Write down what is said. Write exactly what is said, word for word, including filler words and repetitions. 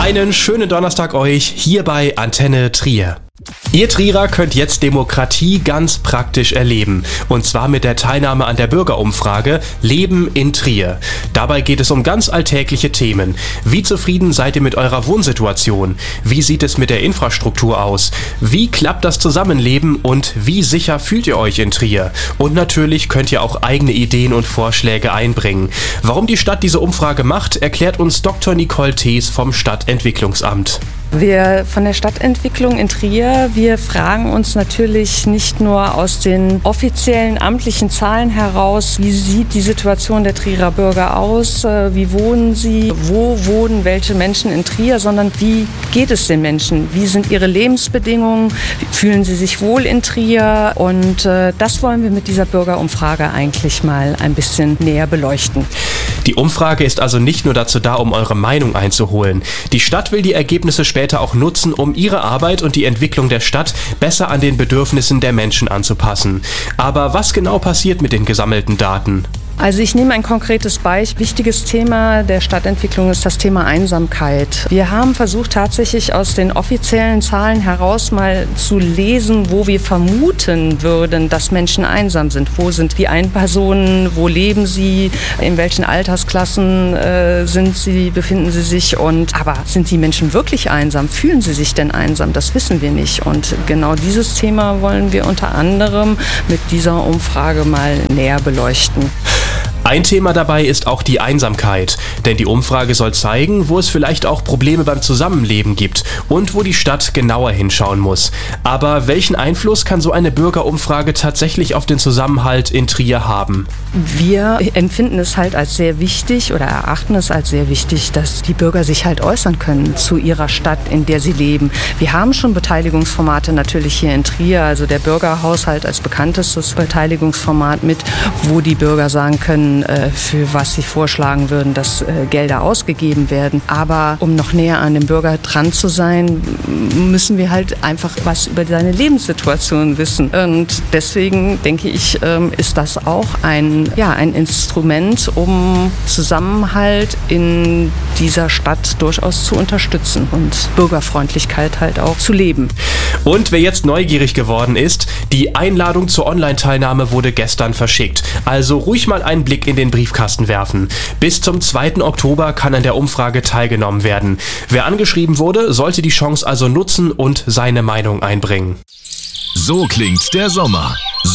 Einen schönen Donnerstag euch hier bei Antenne Trier. Ihr Trierer könnt jetzt Demokratie ganz praktisch erleben. Und zwar mit der Teilnahme an der Bürgerumfrage Leben in Trier. Dabei geht es um ganz alltägliche Themen. Wie zufrieden seid ihr mit eurer Wohnsituation? Wie sieht es mit der Infrastruktur aus? Wie klappt das Zusammenleben und wie sicher fühlt ihr euch in Trier? Und natürlich könnt ihr auch eigene Ideen und Vorschläge einbringen. Warum die Stadt diese Umfrage macht, erklärt uns Doktor Nicole Thees vom Stadtentwicklungsamt. Wir von der Stadtentwicklung in Trier, wir fragen uns natürlich nicht nur aus den offiziellen amtlichen Zahlen heraus, wie sieht die Situation der Trierer Bürger aus, wie wohnen sie, wo wohnen welche Menschen in Trier, sondern wie geht es den Menschen, wie sind ihre Lebensbedingungen, fühlen sie sich wohl in Trier, und äh, das wollen wir mit dieser Bürgerumfrage eigentlich mal ein bisschen näher beleuchten. Die Umfrage ist also nicht nur dazu da, um eure Meinung einzuholen. Die Stadt will die Ergebnisse später auch nutzen, um ihre Arbeit und die Entwicklung der Stadt besser an den Bedürfnissen der Menschen anzupassen. Aber was genau passiert mit den gesammelten Daten? Also ich nehme ein konkretes Beispiel. Wichtiges Thema der Stadtentwicklung ist das Thema Einsamkeit. Wir haben versucht, tatsächlich aus den offiziellen Zahlen heraus mal zu lesen, wo wir vermuten würden, dass Menschen einsam sind. Wo sind die Einpersonen, wo leben sie, in welchen Altersklassen äh, sind sie, befinden sie sich. Und aber sind die Menschen wirklich einsam? Fühlen sie sich denn einsam? Das wissen wir nicht. Und genau dieses Thema wollen wir unter anderem mit dieser Umfrage mal näher beleuchten. Ein Thema dabei ist auch die Einsamkeit, denn die Umfrage soll zeigen, wo es vielleicht auch Probleme beim Zusammenleben gibt und wo die Stadt genauer hinschauen muss. Aber welchen Einfluss kann so eine Bürgerumfrage tatsächlich auf den Zusammenhalt in Trier haben? Wir empfinden es halt als sehr wichtig oder erachten es als sehr wichtig, dass die Bürger sich halt äußern können zu ihrer Stadt, in der sie leben. Wir haben schon Beteiligungsformate natürlich hier in Trier, also der Bürgerhaushalt als bekanntestes Beteiligungsformat mit, wo die Bürger sagen können, für was sie vorschlagen würden, dass Gelder ausgegeben werden. Aber um noch näher an dem Bürger dran zu sein, müssen wir halt einfach was über seine Lebenssituation wissen. Und deswegen denke ich, ist das auch ein, ja, ein Instrument, um Zusammenhalt in dieser Stadt durchaus zu unterstützen und Bürgerfreundlichkeit halt auch zu leben. Und wer jetzt neugierig geworden ist, die Einladung zur Online-Teilnahme wurde gestern verschickt. Also ruhig mal einen Blick in den Briefkasten werfen. Bis zum zweiten Oktober kann an der Umfrage teilgenommen werden. Wer angeschrieben wurde, sollte die Chance also nutzen und seine Meinung einbringen. So klingt der Sommer.